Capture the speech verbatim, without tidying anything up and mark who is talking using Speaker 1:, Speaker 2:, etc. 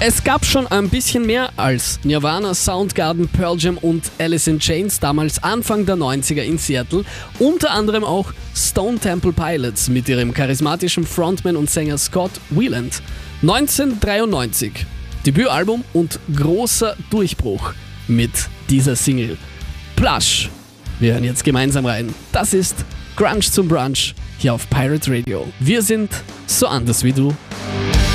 Speaker 1: Es gab schon ein bisschen mehr als Nirvana, Soundgarden, Pearl Jam und Alice in Chains, damals Anfang der neunziger in Seattle. Unter anderem auch Stone Temple Pilots mit ihrem charismatischen Frontman und Sänger Scott Weiland. neunzehnhundertdreiundneunzig, Debütalbum und großer Durchbruch mit dieser Single. Plush. Wir hören jetzt gemeinsam rein. Das ist Grunge zum Brunch hier auf Pirate Radio. Wir sind so anders wie du.